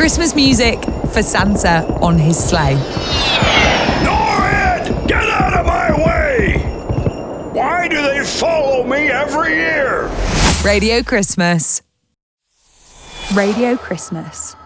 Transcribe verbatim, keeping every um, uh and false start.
Christmas music for Santa on his sleigh. Norrid, get out of my way! Why do they follow me every year? Radio Christmas. Radio Christmas.